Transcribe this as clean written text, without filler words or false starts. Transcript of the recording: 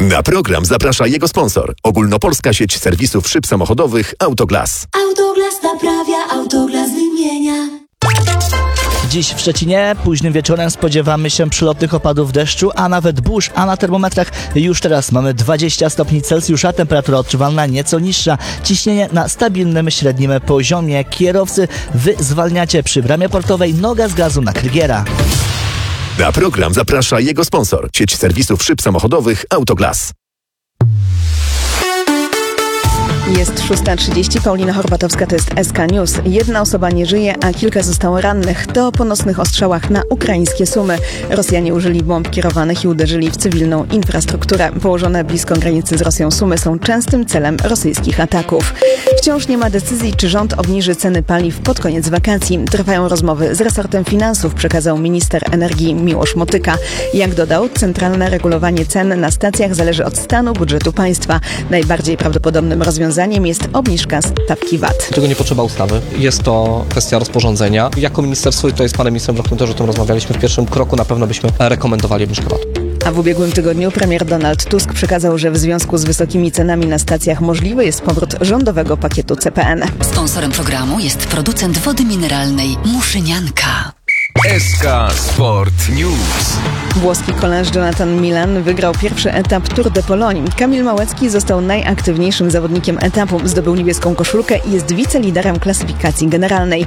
Na program zaprasza jego sponsor. Ogólnopolska sieć serwisów szyb samochodowych Autoglas. Autoglas naprawia, Autoglas wymienia. Dziś w Szczecinie późnym wieczorem spodziewamy się przelotnych opadów deszczu, a nawet burz, a na termometrach już teraz mamy 20 stopni Celsjusza, temperatura odczuwalna nieco niższa, ciśnienie na stabilnym średnim poziomie. Kierowcy, wy zwalniacie przy bramie portowej, noga z gazu na Krygiera. Na program zaprasza jego sponsor. Sieć serwisów szyb samochodowych Autoglas. Jest 6:30, Paulina Horbatowska, to jest SK News. Jedna osoba nie żyje, a kilka zostało rannych. To po nocnych ostrzałach na ukraińskie Sumy. Rosjanie użyli bomb kierowanych i uderzyli w cywilną infrastrukturę. Położone blisko granicy z Rosją Sumy są częstym celem rosyjskich ataków. Wciąż nie ma decyzji, czy rząd obniży ceny paliw pod koniec wakacji. Trwają rozmowy z resortem finansów, przekazał minister energii Miłosz Motyka. Jak dodał, centralne regulowanie cen na stacjach zależy od stanu budżetu państwa. Najbardziej prawdopodobnym rozwiązaniem jest obniżka stawki VAT. Tego nie potrzeba ustawy. Jest to kwestia rozporządzenia. Jako ministerstwo, i tutaj z panem ministrem Brachtem też o tym rozmawialiśmy, w pierwszym kroku na pewno byśmy rekomendowali obniżkę VAT. A w ubiegłym tygodniu premier Donald Tusk przekazał, że w związku z wysokimi cenami na stacjach możliwy jest powrót rządowego pakietu CPN. Sponsorem programu jest producent wody mineralnej Muszynianka. SK Sport News. Włoski kolarz Jonathan Milan wygrał pierwszy etap Tour de Pologne. Kamil Małecki został najaktywniejszym zawodnikiem etapu. Zdobył niebieską koszulkę i jest wiceliderem klasyfikacji generalnej.